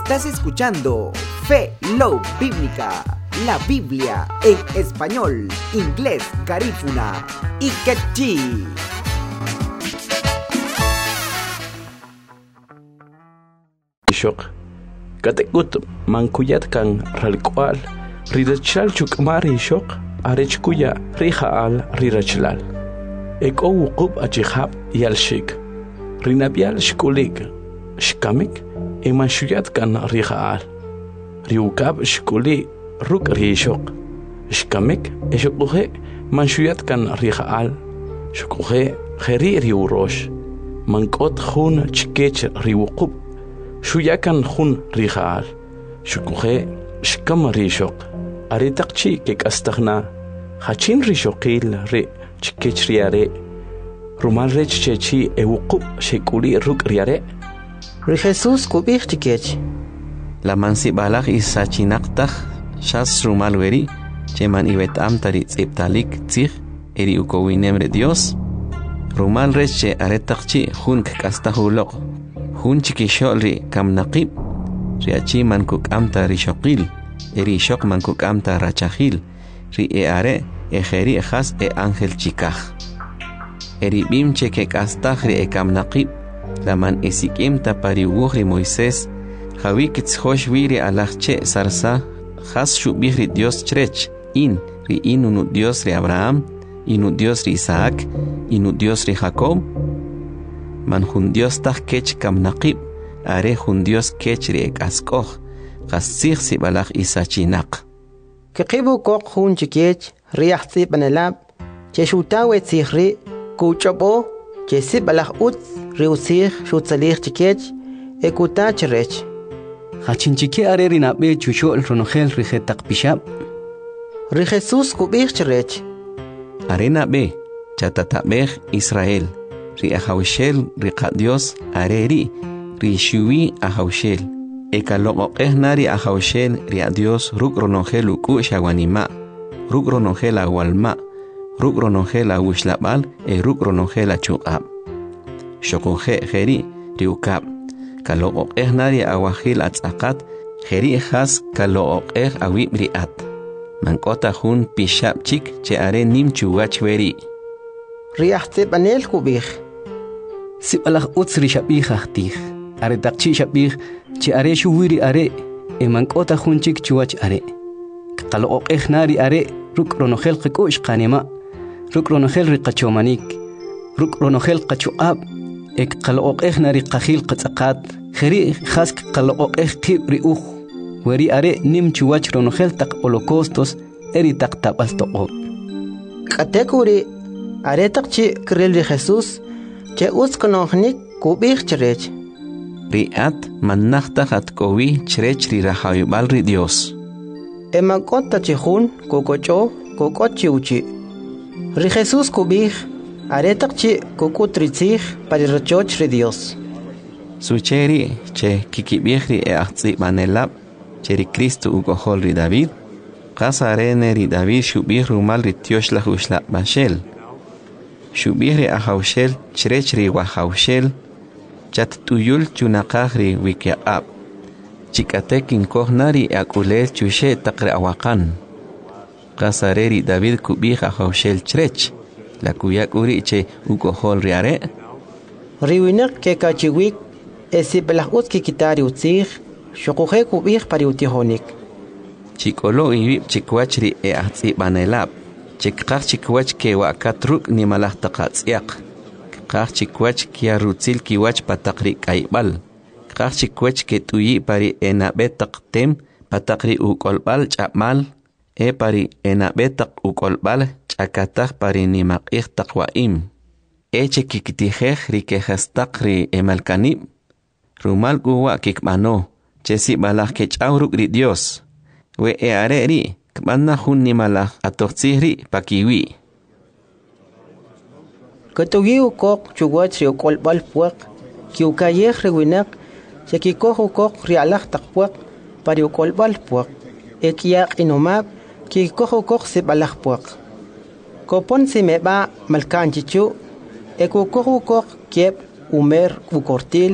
Estás escuchando Fe Love Bíblica, la Biblia en español, inglés, garífuna y quechí. Shok katekut mankuyat kan ralkwal rirachal chukmari shok arechkuya rihaal rirachlal eko wuqub achihab yalshik rinabial shkulik shkamik emanshuyat kan rihaal riukab shkuli ruk rishok shkamik eshokuhe manshuyat kan rihaal shokuhe kheri riurosh mankot khun chkech riwuqub shuyakan hun rihaal shukuhe shkam rishok aritaqchi kek astaghna hachin rishokil re chkech riare rumal rech chechi ewuqub shekuli ruk riare ri Jesus kubih chkech la mansi balagh isachinaqtaj shas rumal weri cheman ibetam tari tsiptalik tsikh eri ukowinem re Dios rumal rech che aretaqchi hun kek astahulok hun chikishol ri kam naqib riachi man kuk amta rishokil eri shok man kuk amta rachahil ri eare ejeri khas e ángel chikaj eri bim cheke kastaj ri kam naqib la man esikim ta pariwuh ri Moisés jawi kitzosh wiri alachche sarsa khas shubih ri Dios chrech ri inu Dios ri Abraham inu Dios ri Isaac inu Dios ri Jacob man hun Dios taj kech kam naqib are hun Dios kech ri askoj qasig si balagh isachinaq kiqibu koq hun chkech riah tsip anelab che shutawe tsihri kuchobo che si balagh ut riusig shutsalig chkech ekuta chrech hachinchike are rinabe chushol ronogel rijetaq pishab ri Jesus kubih chrech arena be chatatabej Israel ri ahawshel ri Dios areri ri shuwi ahawshel ekaloqoqeh nari ahawshel ri Dios ruk ronogel uku shawanima ruk ronogel awalma ruk ronogel awushlabal ruk ronogel achuqab shoqoje jeri ri ukab kaloqoqeh nari awahil atzaqat jeri khas kaloqoqeh awib ri at mankota hun pishab chik che are nim chuwach weri riah tsip anel kubih sibalah utsri shabih ahtih are taqchi shabih che are shuwiri are emankota hunchik chuwach are qaloqeh nari are ruk ronogel qikush qanima ruk ronogel riqachomanik ruk ronogel qachuab ek qaloqeh nari qahil qatzaqat khiri khas qaloqeh qibri weri are nim chuwach ronogel taq holocaustos eri taq tabal toqo qatekuri are taqchi krel ri Jesus che uskonohnik kubih chrech riat mannaqta qatkowi chrech ri rahayubal ri Dios emankota chihun kokocho kokochi uchi ri Jesus kubih are taqchi kokutritzig parirchoch ri Dios sucheri che kikibih ri ahtsi manelab cheri Cristo ugohol ri David qasarene ri David shubih rumal ri tioshla hushla bashel shubih ri ahawshel chrech ri wahawshel chat tuyul chunaqaj ri wikiab chikatekin kohnari akulel chushe taqre awaqan qasare ri David kubih ahawshel chrech la kuyak uri che ugohol ri are riwinak ke kachiwik esibelah utki kitari utzig shoqoje kubih pariutihonik chikolo ibib chikwach ri ahtsi banelab chikqaq chikwach ke wakatruk ni malah taqatsiaq qaq chikwach kia rutzil kiwach pataqri kaibal qaq chikwach ke tuyi pari enabetaq tem pataqri ukolbal chamal pari enabetaq ukolbal chakataj pari ni maqih taqwaim chikitijej ri kehastaq ri emalkanib rumal guwa kikmano chesi balaj ke chawruk ri Dios we are ri kmanna hun ni malaj atoxihri pakiwi katugi ukok chuwach ri ukolbal puaq kiukayej riwinak chekikoh ukok ri alaj taqpuaq pari ukolbal puaq ekiaq inomab kikoh ukok sibalaj puaq kopon simeba malkanchichu ekukoh ukok kiep umer ukortil